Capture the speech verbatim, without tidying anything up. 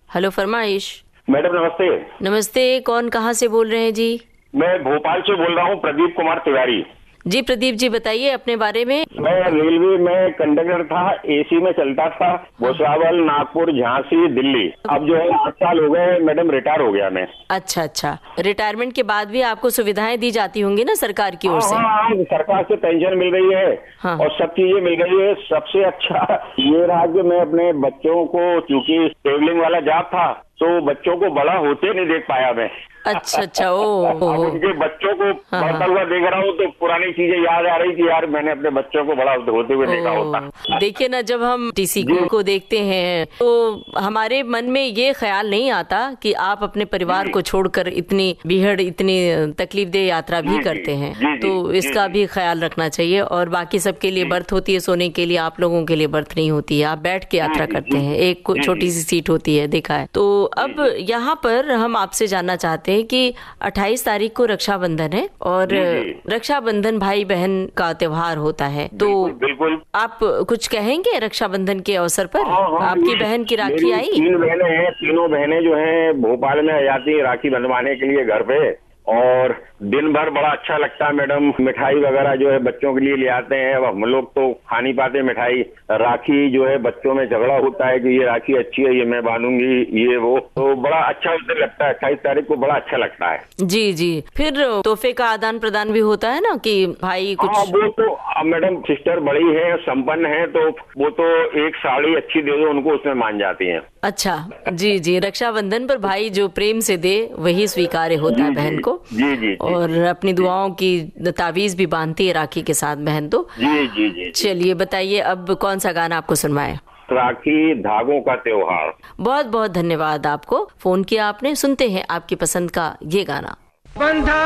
Hello फरमाइश। Madam नमस्ते। नमस्ते, कौन कहाँ से बोल रहे हैं जी? मैं भोपाल से बोल रहा हूँ, प्रदीप कुमार तिवारी। जी प्रदीप जी, बताइए अपने बारे में। मैं रेलवे में कंडक्टर था, एसी में चलता था, भुसावल, नागपुर, झांसी, दिल्ली। अब जो है आठ साल हो गए मैडम, रिटायर हो गया मैं। अच्छा अच्छा, रिटायरमेंट के बाद भी आपको सुविधाएं दी जाती होंगी ना सरकार की ओर से? हाँ, हाँ, सरकार से पेंशन मिल रही है। हाँ। और सब चीजें मिल रही है। सबसे अच्छा ये रहा कि मैं अपने बच्चों को, चूंकि ट्रेवलिंग वाला जॉब था, तो बच्चों को बड़ा होते नहीं देख पाया मैं। अच्छा अच्छा, ओ उनके बच्चों को हाँ, बढ़ता हुआ देख रहा हूँ तो पुरानी चीजें याद आ रही कि यार मैंने अपने बच्चों को बड़ा होते हुए देखा होता। देखिए ना, जब हम टीसी को देखते हैं तो हमारे मन में ये ख्याल नहीं आता कि आप अपने परिवार को छोड़कर इतनी बीहड़, इतनी तकलीफ दे यात्रा भी करते हैं। जी, जी, तो इसका जी, भी ख्याल रखना चाहिए। और बाकी सबके लिए बर्थ होती है सोने के लिए, आप लोगों के लिए बर्थ नहीं होती है। आप बैठ के यात्रा करते हैं, एक छोटी सी सीट होती है, देखा है। तो अब यहाँ पर हम आपसे जानना चाहते हैं कि अट्ठाईस तारीख को रक्षाबंधन है और रक्षाबंधन भाई बहन का त्योहार होता है, तो बिल्कुल, बिल्कुल। आप कुछ कहेंगे रक्षाबंधन के अवसर पर? हाँ, हाँ, आपकी बहन की राखी आई? तीन बहनें हैं, तीनों बहनें जो हैं भोपाल में आ जाती है राखी बंधवाने के लिए घर पे। और दिन भर बड़ा अच्छा लगता है मैडम। मिठाई वगैरह जो है बच्चों के लिए ले आते हैं। अब हम लोग तो खा नहीं पाते मिठाई। राखी जो है बच्चों में झगड़ा होता है कि ये राखी अच्छी है, ये मैं बांधूंगी, ये वो, तो बड़ा अच्छा उसे लगता है। अट्ठाईस तारीख को बड़ा अच्छा लगता है। जी जी। फिर तोहफे का आदान प्रदान भी होता है ना कि भाई कुछ? हाँ, वो तो मैडम सिस्टर बड़ी है, संपन्न है, तो वो तो एक साड़ी अच्छी दे दो उनको, उसमें मान जाती है। अच्छा, जी जी। रक्षाबंधन पर भाई जो प्रेम से दे वही स्वीकार्य होता है बहन को। जी जी। और अपनी दुआओं की तावीज भी बांधती है राखी के साथ बहन तो। जी जी जी। चलिए बताइए अब कौन सा गाना आपको सुनवाएं? राखी धागों का त्योहार। बहुत बहुत धन्यवाद आपको, फोन किया आपने। सुनते हैं आपकी पसंद का ये गाना।